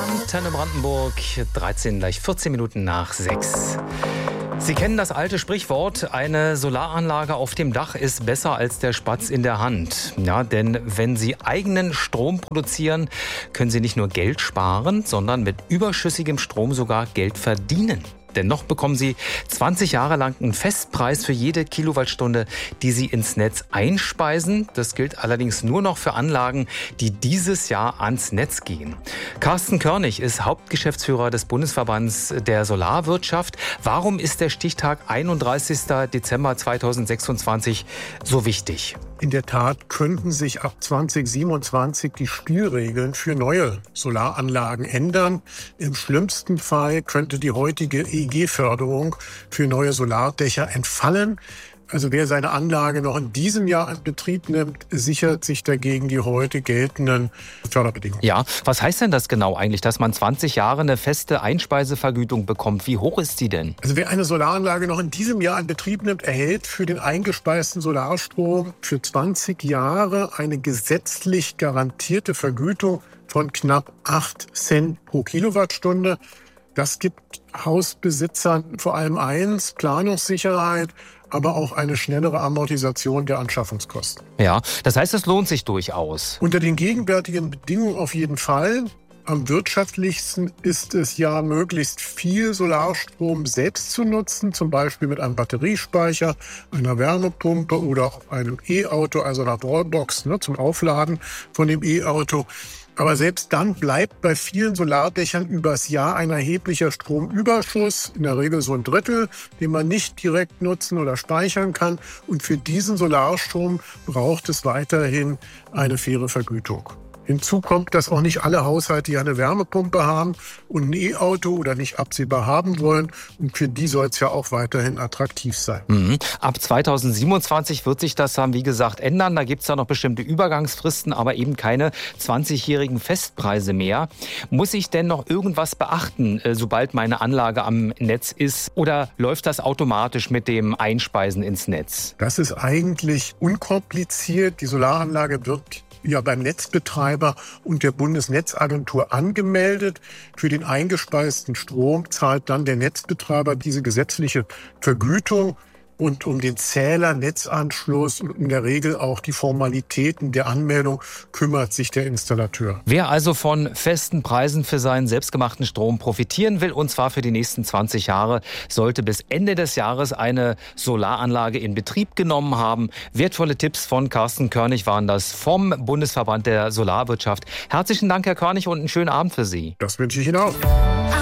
Antenne Brandenburg, 13, gleich 14 Minuten nach 6. Sie kennen das alte Sprichwort, eine Solaranlage auf dem Dach ist besser als der Spatz in der Hand. Ja, denn wenn Sie eigenen Strom produzieren, können Sie nicht nur Geld sparen, sondern mit überschüssigem Strom sogar Geld verdienen. Dennoch bekommen Sie 20 Jahre lang einen Festpreis für jede Kilowattstunde, die Sie ins Netz einspeisen. Das gilt allerdings nur noch für Anlagen, die dieses Jahr ans Netz gehen. Carsten Körnig ist Hauptgeschäftsführer des Bundesverbands der Solarwirtschaft. Warum ist der Stichtag 31. Dezember 2026 so wichtig? In der Tat könnten sich ab 2027 die Spielregeln für neue Solaranlagen ändern. Im schlimmsten Fall könnte die heutige EEG-Förderung für neue Solardächer entfallen. Also wer seine Anlage noch in diesem Jahr in Betrieb nimmt, sichert sich dagegen die heute geltenden Förderbedingungen. Ja, was heißt denn das genau eigentlich, dass man 20 Jahre eine feste Einspeisevergütung bekommt? Wie hoch ist die denn? Also wer eine Solaranlage noch in diesem Jahr in Betrieb nimmt, erhält für den eingespeisten Solarstrom für 20 Jahre eine gesetzlich garantierte Vergütung von knapp 8 Cent pro Kilowattstunde. Das gibt Hausbesitzern vor allem eins, Planungssicherheit, aber auch eine schnellere Amortisation der Anschaffungskosten. Ja, das heißt, es lohnt sich durchaus. Unter den gegenwärtigen Bedingungen auf jeden Fall. Am wirtschaftlichsten ist es ja, möglichst viel Solarstrom selbst zu nutzen, zum Beispiel mit einem Batteriespeicher, einer Wärmepumpe oder auf einem E-Auto, also einer Wallbox zum Aufladen von dem E-Auto. Aber selbst dann bleibt bei vielen Solardächern übers Jahr ein erheblicher Stromüberschuss, in der Regel so ein Drittel, den man nicht direkt nutzen oder speichern kann. Und für diesen Solarstrom braucht es weiterhin eine faire Vergütung. Hinzu kommt, dass auch nicht alle Haushalte ja eine Wärmepumpe haben und ein E-Auto oder nicht absehbar haben wollen. Und für die soll es ja auch weiterhin attraktiv sein. Ab 2027 wird sich das dann, wie gesagt, ändern. Da gibt es ja noch bestimmte Übergangsfristen, aber eben keine 20-jährigen Festpreise mehr. Muss ich denn noch irgendwas beachten, sobald meine Anlage am Netz ist? Oder läuft das automatisch mit dem Einspeisen ins Netz? Das ist eigentlich unkompliziert. Die Solaranlage wird beim Netzbetreiber und der Bundesnetzagentur angemeldet. Für den eingespeisten Strom zahlt dann der Netzbetreiber diese gesetzliche Vergütung. Und um den Zähler, Netzanschluss und in der Regel auch die Formalitäten der Anmeldung kümmert sich der Installateur. Wer also von festen Preisen für seinen selbstgemachten Strom profitieren will, und zwar für die nächsten 20 Jahre, sollte bis Ende des Jahres eine Solaranlage in Betrieb genommen haben. Wertvolle Tipps von Carsten Körnig waren das vom Bundesverband der Solarwirtschaft. Herzlichen Dank, Herr Körnig, und einen schönen Abend für Sie. Das wünsche ich Ihnen auch.